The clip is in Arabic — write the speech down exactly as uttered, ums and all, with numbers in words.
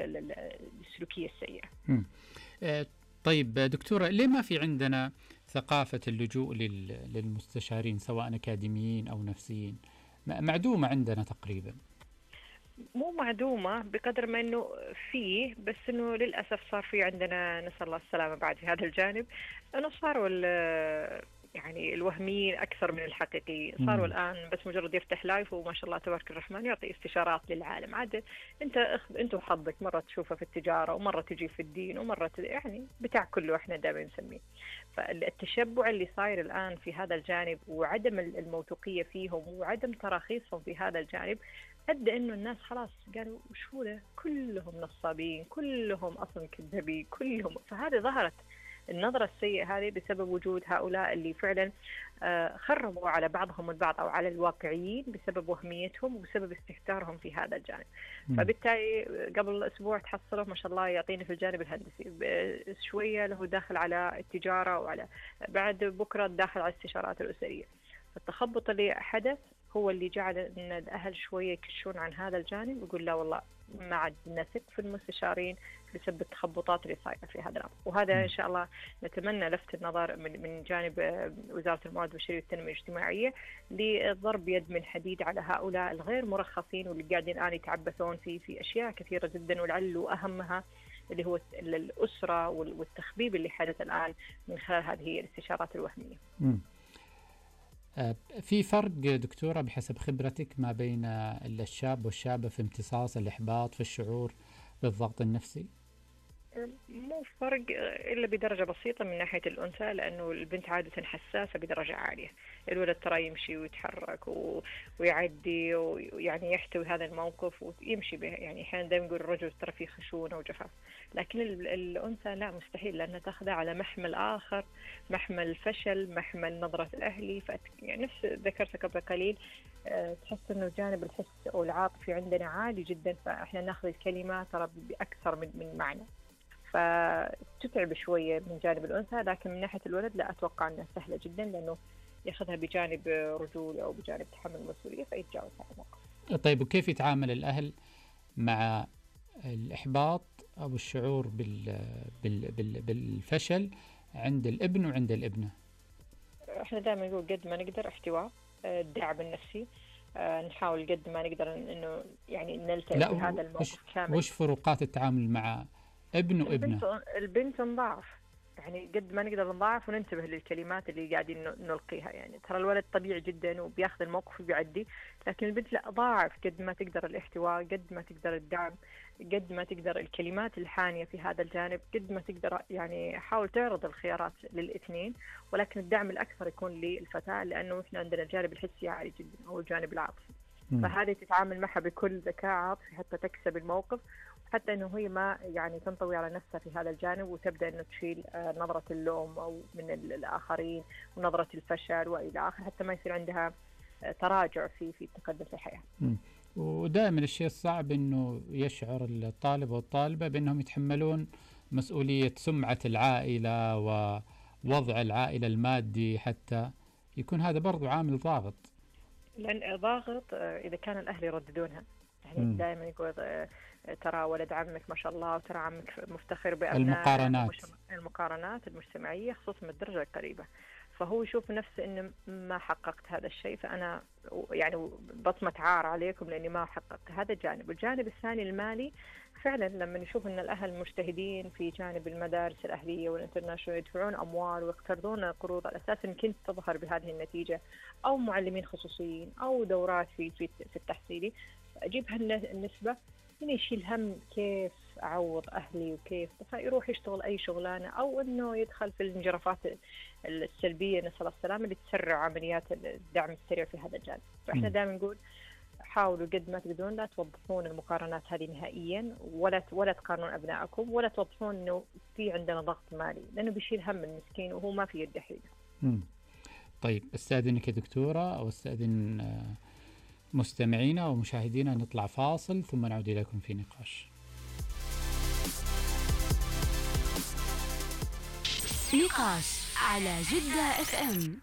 السلوكية السيئة. طيب دكتورة، ليه ما في عندنا ثقافة اللجوء للمستشارين سواء أكاديميين أو نفسيين؟ معدومة عندنا تقريبا. مو معدومة بقدر ما إنه فيه، بس إنه للأسف صار في عندنا، نسأل الله السلامة بعد في هذا الجانب، إنه صاروا يعني الوهميين أكثر من الحقيقيين. صاروا الآن بس مجرد يفتح لايف وما شاء الله تبارك الرحمن يعطي استشارات للعالم. عاد أنت أخذ أنت وحظك، مرة تشوفها في التجارة ومرة تجي في الدين ومرة يعني بتاع كله إحنا دائما نسميه. فالتشبع اللي صاير الآن في هذا الجانب وعدم الموثوقية فيهم وعدم تراخيصهم في هذا الجانب أدى إنه الناس خلاص قالوا شو ده، كلهم نصابين، كلهم أصلا كذابين، كلهم. فهذه ظهرت النظرة السيئة هذه بسبب وجود هؤلاء اللي فعلا خربوا على بعضهم البعض أو على الواقعيين بسبب وهميتهم وبسبب استهتارهم في هذا الجانب. م. فبالتالي قبل أسبوع تحصلوا ما شاء الله يعطيني في الجانب الهندسي، شوية له داخل على التجارة، وعلى بعد بكرة داخل على الاستشارات الأسرية. فالتخبط اللي حدث هو اللي جعل أن الأهل شوية يكشون عن هذا الجانب ويقول لا والله ما عاد نثق في المستشارين بسبب التخبطات اللي صايرة في هذا الأمر. وهذا إن شاء الله نتمنى لفت النظر من من جانب وزارة الموارد البشرية والتنمية الاجتماعية لضرب يد من حديد على هؤلاء الغير مرخصين واللي قاعدين الآن يتعبثون في في أشياء كثيرة جدا، ولعل أهمها اللي هو الأسرة والتخبيب اللي حدث الآن من خلال هذه الاستشارات الوهمية. م. في فرق دكتورة بحسب خبرتك ما بين الشاب والشابة في امتصاص الإحباط، في الشعور بالضغط النفسي؟ مو فرق إلا بدرجة بسيطة من ناحية الأنثى، لأنه البنت عادة حساسة بدرجة عالية. الولد ترى يمشي ويتحرك و... ويعدي ويعني يحتوي هذا الموقف ويمشي به. يعني أحيانا دائما نقول الرجل ترى فيه خشونة وجفاف، لكن الأنثى لا، مستحيل، لأنها تاخذها على محمل آخر، محمل الفشل، محمل نظرة الأهلي. فأت... يعني نفس ذكرت قبل قليل، أه تحس إنه جانب الحس أو العاطفي عندنا عالي جدا، فإحنا ناخذ الكلمات ترى بأكثر من من معنى، فتتعب شوية من جانب الأنثى. لكن من ناحية الولد لا، أتوقع أنها سهلة جدا، لأنه يأخذها بجانب رجولي أو بجانب تحمل المسؤولية فيتجاوز هذا الموقف. طيب وكيف يتعامل الأهل مع الإحباط أو الشعور بال بال بال بالفشل عند الابن وعند الابنة؟ إحنا دائما نقول قد ما نقدر احتواء، الدعم النفسي، نحاول قد ما نقدر إنه يعني نلتقي بهذا الموقف كامل. وش فروقات التعامل مع ابن وابنة؟ البنت, البنت نضاعف، يعني قد ما نقدر نضاعف وننتبه للكلمات اللي قاعدين نلقيها. يعني ترى الولد طبيعي جدا وبياخذ الموقف وبيعدي، لكن البنت لا، ضاعف قد ما تقدر الاحتواء، قد ما تقدر الدعم، قد ما تقدر الكلمات الحانية في هذا الجانب، قد ما تقدر يعني حاول تعرض الخيارات للاثنين، ولكن الدعم الأكثر يكون للفتاة، لأنه إحنا عندنا الجانب الحسي عالي جدا أو الجانب العاطفي. فهذه تتعامل معها بكل ذكاء عاطفي حتى تكسب الموقف، حتى إنه هي ما يعني تنطوي على نفسها في هذا الجانب وتبدأ إنه تشيل نظرة اللوم أو من الآخرين ونظرة الفشل وإلى آخر، حتى ما يصير عندها تراجع في في التقدم في الحياة. ودائما الشيء الصعب إنه يشعر الطالب والطالبة بأنهم يتحملون مسؤولية سمعة العائلة ووضع العائلة المادي، حتى يكون هذا برضو عامل ضاغط. لأن ضاغط إذا كان الأهل يرددونها، يعني دائما يقول ترى ولد عمك ما شاء الله، وترى عمك مفتخر بأبناء. المقارنات المقارنات المجتمعية خصوصا من الدرجة القريبة، فهو يشوف نفسه إنه ما حققت هذا الشيء، فأنا يعني بصمة عار عليكم لأني ما حققت هذا الجانب. الجانب الثاني المالي، فعلا لما نشوف أن الأهل مجتهدين في جانب المدارس الأهلية والإنترناشونال يدفعون أموال ويقترضون قروض على أساس إن كنت تظهر بهذه النتيجة، أو معلمين خصوصيين أو دورات في في في التحصيلي، أجيب هالنسبة هنا يشيل هم كيف أعوض أهلي وكيف، فيروح يشتغل أي شغلانة، أو إنه يدخل في الانجرافات السلبية نسأل الله السلامة اللي تسرع عمليات الدعم السريع في هذا الجانب. فإحنا دائما نقول حاولوا قد ما تقدرون لا توظفون المقارنات هذه نهائيا، ولا ولا تقارنون أبنائكم، ولا توظفون إنه في عندنا ضغط مالي، لأنه بيشيل هم المسكين وهو ما في يده حيله. طيب استأذنك يا دكتورة، أو استأذن مستمعينا ومشاهدينا نطلع فاصل ثم نعود إليكم في نقاش. نقاش على جدة اف ام.